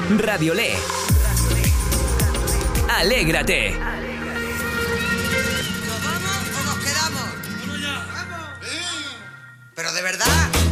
Radiolé. Alégrate. ¿Nos vamos o nos quedamos? ¡Vamos ya! ¡Vamos! ¡Sí! ¿Pero de verdad?